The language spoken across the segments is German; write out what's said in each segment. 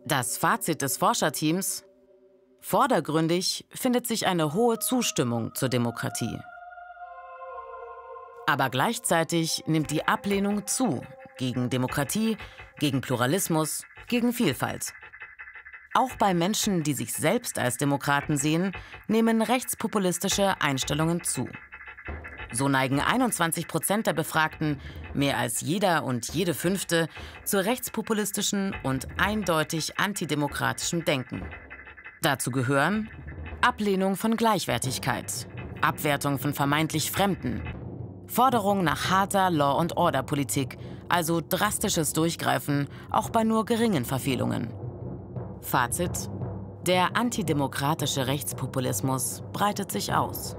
Das Fazit des Forscherteams: Vordergründig findet sich eine hohe Zustimmung zur Demokratie. Aber gleichzeitig nimmt die Ablehnung zu gegen Demokratie, gegen Pluralismus, gegen Vielfalt. Auch bei Menschen, die sich selbst als Demokraten sehen, nehmen rechtspopulistische Einstellungen zu. So neigen 21% der Befragten, mehr als jeder und jede Fünfte, zu rechtspopulistischen und eindeutig antidemokratischem Denken. Dazu gehören Ablehnung von Gleichwertigkeit, Abwertung von vermeintlich Fremden, Forderung nach harter Law-and-Order-Politik, also drastisches Durchgreifen, auch bei nur geringen Verfehlungen. Fazit: Der antidemokratische Rechtspopulismus breitet sich aus.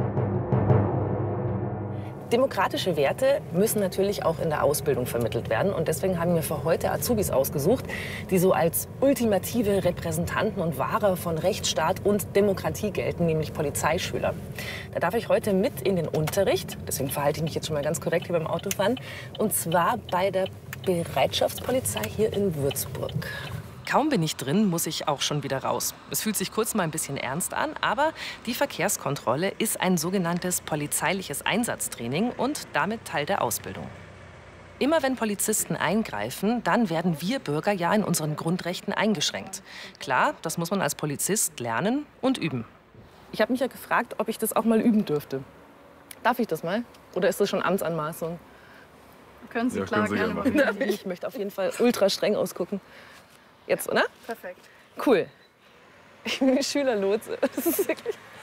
Demokratische Werte müssen natürlich auch in der Ausbildung vermittelt werden. Und deswegen haben wir für heute Azubis ausgesucht, die so als ultimative Repräsentanten und Wahrer von Rechtsstaat und Demokratie gelten, nämlich Polizeischüler. Da darf ich heute mit in den Unterricht, deswegen verhalte ich mich jetzt schon mal ganz korrekt hier beim Autofahren, und zwar bei der Bereitschaftspolizei hier in Würzburg. Kaum bin ich drin, muss ich auch schon wieder raus. Es fühlt sich kurz mal ein bisschen ernst an, aber die Verkehrskontrolle ist ein sogenanntes polizeiliches Einsatztraining und damit Teil der Ausbildung. Immer wenn Polizisten eingreifen, dann werden wir Bürger ja in unseren Grundrechten eingeschränkt. Klar, das muss man als Polizist lernen und üben. Ich habe mich ja gefragt, ob ich das auch mal üben dürfte. Darf ich das mal? Oder ist das schon Amtsanmaßung? Können Sie, ja, klar, gerne machen. Ich möchte auf jeden Fall ultra streng ausgucken. Jetzt, oder? Perfekt. Cool. Ich bin Schülerlotse. Das ist wirklich